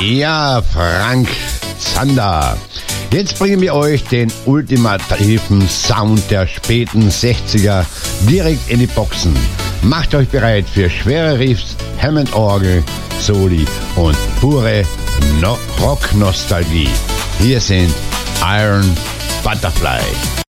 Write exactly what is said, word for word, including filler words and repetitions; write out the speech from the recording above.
Ja, Frank Zander. Jetzt bringen wir euch den ultimativen Sound der späten sechziger direkt in die Boxen. Macht euch bereit für schwere Riffs, Hammond-Orgel, Soli und pure no- Rock-Nostalgie. Hier sind Iron Butterfly.